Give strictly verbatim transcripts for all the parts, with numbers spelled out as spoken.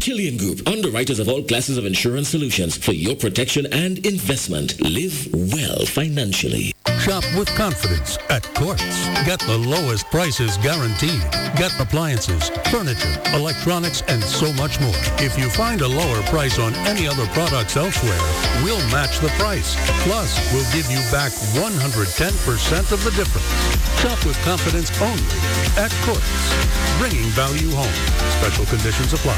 Chilean Group, underwriters of all classes of insurance solutions for your protection and investment. Live well financially. Shop with confidence at Quartz. Get the lowest prices guaranteed. Get appliances, furniture, electronics, and so much more. If you find a lower price on any other products elsewhere, we'll match the price. Plus, we'll give you back one hundred ten percent of the difference. Shop with confidence only at Quartz. Bringing value home. Special conditions apply.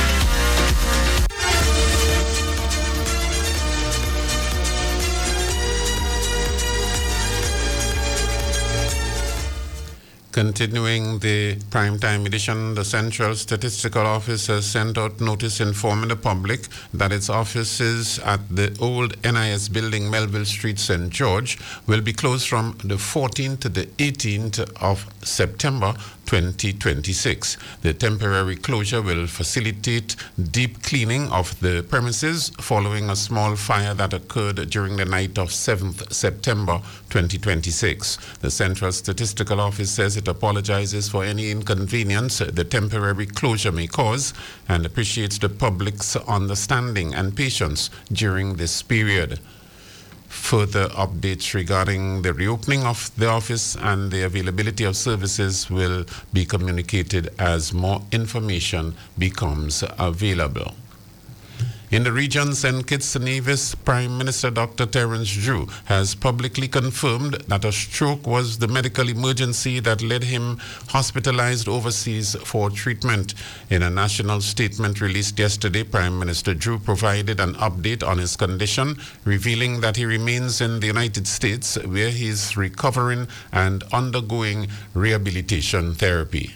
Continuing the primetime edition, the Central Statistical Office has sent out notice informing the public that its offices at the old N I S building, Melville Street, Saint George, will be closed from the fourteenth to the eighteenth of September twenty twenty-six. The temporary closure will facilitate deep cleaning of the premises following a small fire that occurred during the night of seventh September twenty twenty-six. The Central Statistical Office says it apologizes for any inconvenience the temporary closure may cause and appreciates the public's understanding and patience during this period. Further updates regarding the reopening of the office and the availability of services will be communicated as more information becomes available. In the region, Saint Kitts and Nevis, Prime Minister Doctor Terence Drew has publicly confirmed that a stroke was the medical emergency that led him hospitalized overseas for treatment. In a national statement released yesterday, Prime Minister Drew provided an update on his condition, revealing that he remains in the United States where he is recovering and undergoing rehabilitation therapy.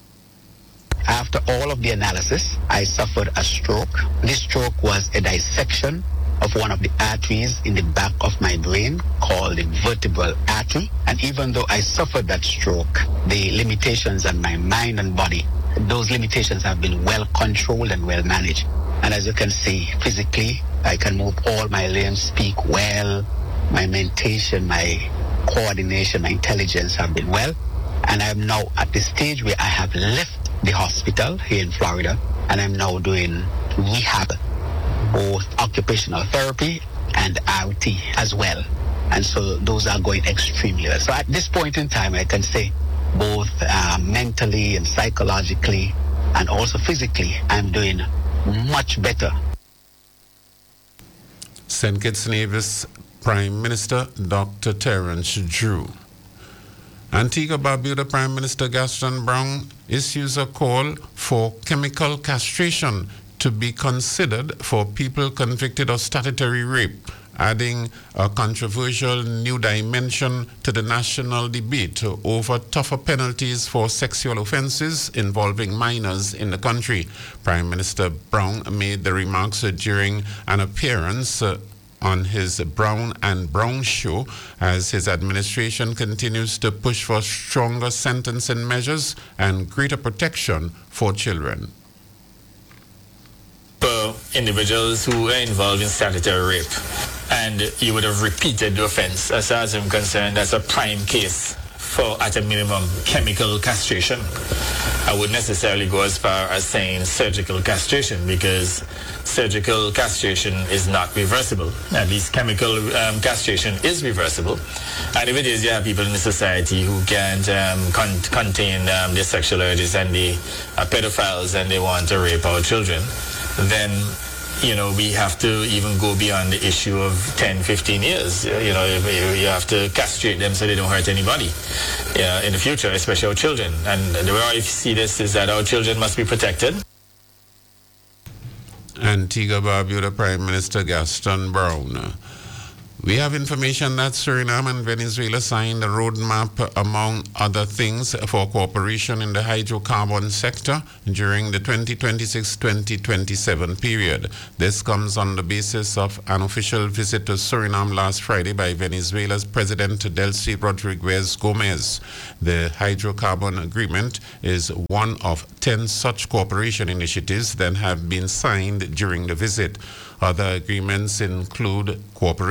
After all of the analysis, I suffered a stroke. This stroke was a dissection of one of the arteries in the back of my brain called the vertebral artery. And even though I suffered that stroke, the limitations on my mind and body, those limitations have been well controlled and well managed. And as you can see, physically, I can move all my limbs, speak well, my mentation, my coordination, my intelligence have been well. And I'm now at the stage where I have left the hospital here in Florida, and I'm now doing rehab, both occupational therapy and R T as well. And so those are going extremely well. So at this point in time, I can say both uh, mentally and psychologically and also physically, I'm doing much better. Saint Kitts and Nevis Prime Minister Doctor Terence Drew. Antigua Barbuda Prime Minister Gaston Brown issues a call for chemical castration to be considered for people convicted of statutory rape, adding a controversial new dimension to the national debate over tougher penalties for sexual offenses involving minors in the country. Prime Minister Brown made the remarks during an appearance uh, on his Brown and Brown show as his administration continues to push for stronger sentencing measures and greater protection for children. For individuals who are involved in statutory rape and you would have repeated the offense, as far as I'm concerned, that's a prime case for, at a minimum, chemical castration. I wouldn't necessarily go as far as saying surgical castration, because surgical castration is not reversible. At least chemical um, castration is reversible. And if it is, you have people in the society who can't um, con- contain um, their sexual urges and they are pedophiles and they want to rape our children, then you know, we have to even go beyond the issue of ten, fifteen years. You know, you have to castrate them so they don't hurt anybody uh, in the future, especially our children. And the way I see this is that our children must be protected. Antigua Barbuda Prime Minister Gaston Brown. We have information that Suriname and Venezuela signed a roadmap, among other things, for cooperation in the hydrocarbon sector during the twenty twenty-six to twenty twenty-seven period. This comes on the basis of an official visit to Suriname last Friday by Venezuela's President Delcy Rodriguez Gomez. The hydrocarbon agreement is one of ten such cooperation initiatives that have been signed during the visit. Other agreements include cooperation in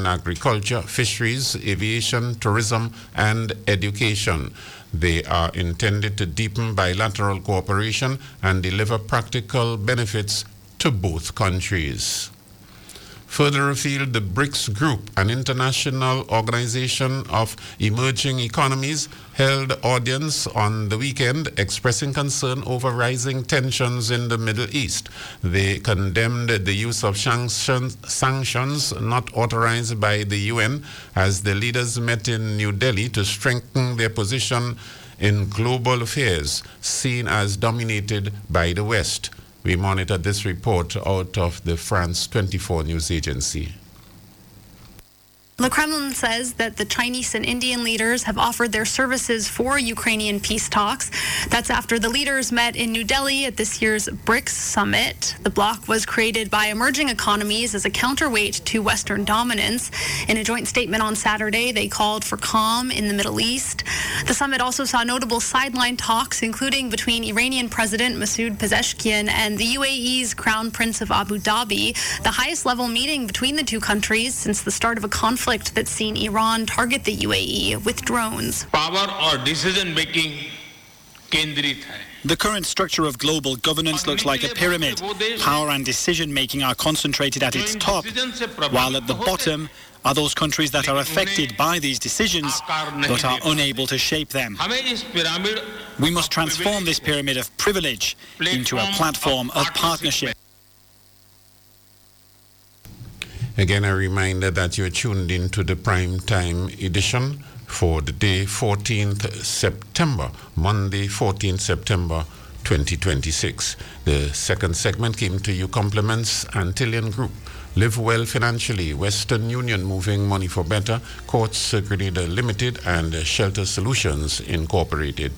agriculture, fisheries, aviation, tourism, and education. They are intended to deepen bilateral cooperation and deliver practical benefits to both countries. Further afield, the BRICS Group, an international organization of emerging economies, held audience on the weekend expressing concern over rising tensions in the Middle East. They condemned the use of sanctions, sanctions not authorized by the U N as the leaders met in New Delhi to strengthen their position in global affairs seen as dominated by the West. We monitored this report out of the France twenty-four news agency. The Kremlin says that the Chinese and Indian leaders have offered their services for Ukrainian peace talks. That's after the leaders met in New Delhi at this year's BRICS summit. The bloc was created by emerging economies as a counterweight to Western dominance. In a joint statement on Saturday, they called for calm in the Middle East. The summit also saw notable sideline talks, including between Iranian President Masoud Pezeshkian and the U A E's Crown Prince of Abu Dhabi, the highest level meeting between the two countries since the start of a conflict that's seen Iran target the U A E with drones. Power or decision making kendrit hai. The current structure of global governance looks like a pyramid. Power and decision making are concentrated at its top, while at the bottom are those countries that are affected by these decisions but are unable to shape them. We must transform this pyramid of privilege into a platform of partnership. Again, a reminder that you're tuned in to the prime time edition for the day fourteenth September, Monday fourteenth September twenty twenty-six. The second segment came to you compliments Antillean Group. Live Well Financially, Western Union Moving Money for Better, Courts Grenada Limited, and Shelter Solutions Incorporated.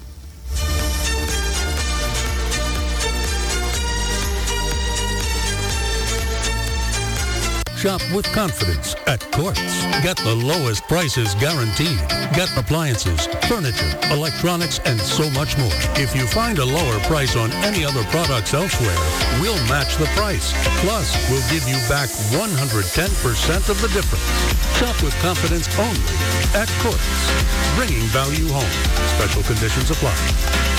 Shop with confidence at Courts. Get the lowest prices guaranteed. Get appliances, furniture, electronics, and so much more. If you find a lower price on any other products elsewhere, we'll match the price. Plus, we'll give you back one hundred ten percent of the difference. Shop with confidence only at Courts. Bringing value home. Special conditions apply.